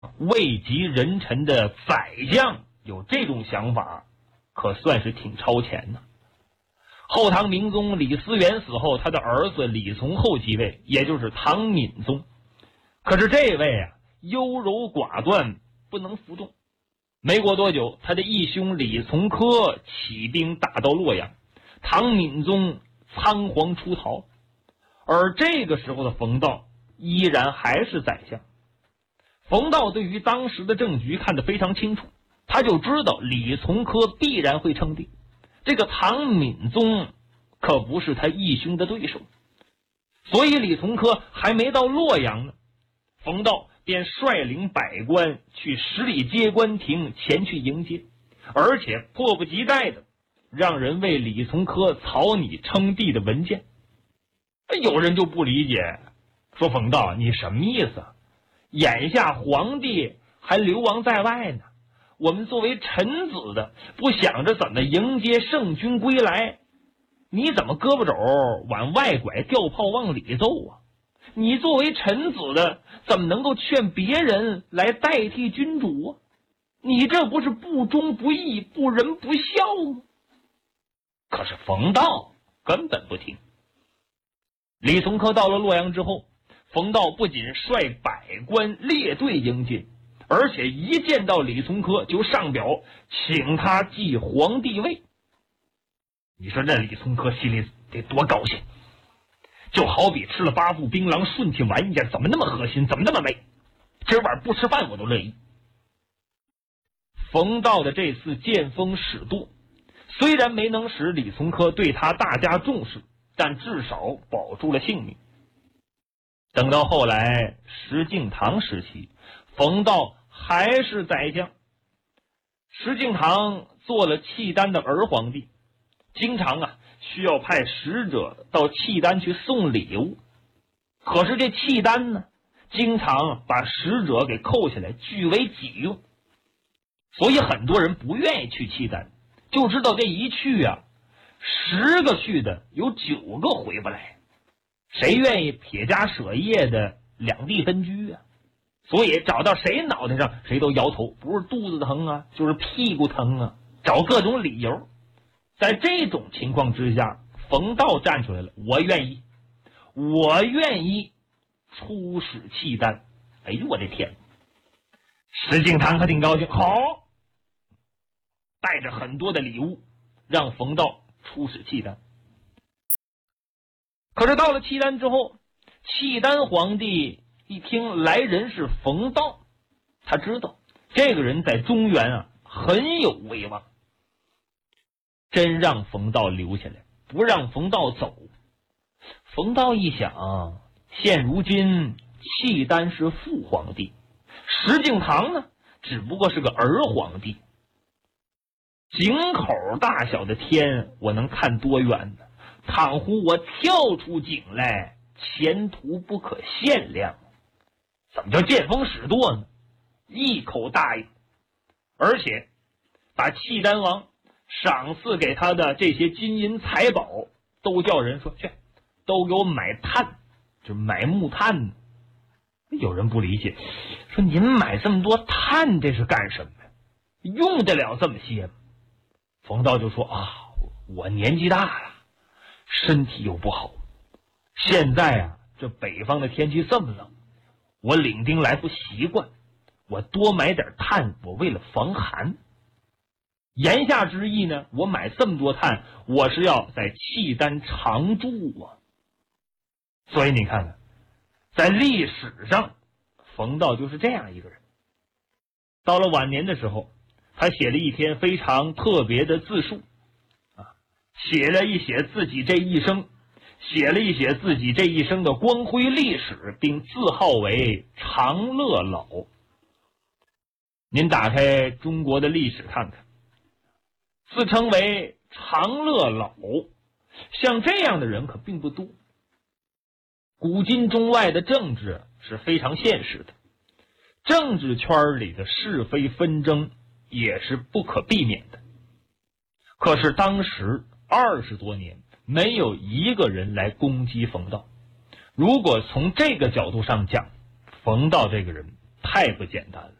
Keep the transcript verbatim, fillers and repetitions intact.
位极人臣的宰相有这种想法，可算是挺超前的。后唐明宗李思源死后，他的儿子李从厚即位，也就是唐敏宗。可是这位啊，优柔寡断，不能服众。没过多久，他的义兄李从珂起兵打到洛阳，唐敏宗仓皇出逃。而这个时候的冯道依然还是宰相。冯道对于当时的政局看得非常清楚，他就知道李从珂必然会称帝，这个唐敏宗可不是他义兄的对手。所以李从珂还没到洛阳呢，冯道便率领百官去十里街官亭前去迎接，而且迫不及待的让人为李从珂草拟称帝的文件。有人就不理解，说冯道你什么意思啊？眼下皇帝还流亡在外呢，我们作为臣子的不想着怎么迎接圣君归来，你怎么胳膊肘往外拐，掉炮往里揍啊？你作为臣子的怎么能够劝别人来代替君主啊？你这不是不忠不义，不仁不孝吗？可是冯道根本不听。李从珂到了洛阳之后，冯道不仅率百官列队迎接，而且一见到李从珂就上表请他继皇帝位。你说这李从珂心里得多高兴，就好比吃了八副槟榔顺气丸一样，怎么那么恶心，怎么那么美，今晚不吃饭我都乐意。冯道的这次见风使舵，虽然没能使李从珂对他大加重视，但至少保住了性命。等到后来石敬瑭时期，冯道还是宰相。石敬瑭做了契丹的儿皇帝，经常啊需要派使者到契丹去送礼物。可是这契丹呢，经常把使者给扣下来据为己用，所以很多人不愿意去契丹，就知道这一去啊，十个去的有九个回不来。谁愿意撇家舍业的两地分居啊？所以找到谁脑袋上谁都摇头，不是肚子疼啊，就是屁股疼啊，找各种理由。在这种情况之下，冯道站出来了，我愿意，我愿意出使契丹。哎呦我的天！石敬瑭可挺高兴，好，带着很多的礼物让冯道出使契丹。可是到了契丹之后，契丹皇帝一听来人是冯道，他知道这个人在中原啊很有威望，真让冯道留下来，不让冯道走。冯道一想，现如今契丹是父皇帝，石敬瑭呢只不过是个儿皇帝，井口大小的天我能看多远呢？倘乎我跳出井来，前途不可限量。怎么叫见风使舵呢？一口答应，而且把契丹王赏赐给他的这些金银财宝都叫人说去，都给我买炭，就买木炭呢。有人不理解，说您买这么多炭这是干什么呀？用得了这么些吗？冯道就说啊，我年纪大了，身体又不好，现在啊这北方的天气这么冷，我领兵来不习惯，我多买点炭，我为了防寒。言下之意呢，我买这么多炭，我是要在契丹常住啊。所以你看看，在历史上冯道就是这样一个人。到了晚年的时候，他写了一篇非常特别的自述啊，写了一写自己这一生，写了一写自己这一生的光辉历史，并自号为长乐老。您打开中国的历史看看，自称为长乐老，像这样的人可并不多。古今中外的政治是非常现实的，政治圈里的是非纷争也是不可避免的。可是当时二十多年没有一个人来攻击冯道。如果从这个角度上讲，冯道这个人太不简单了。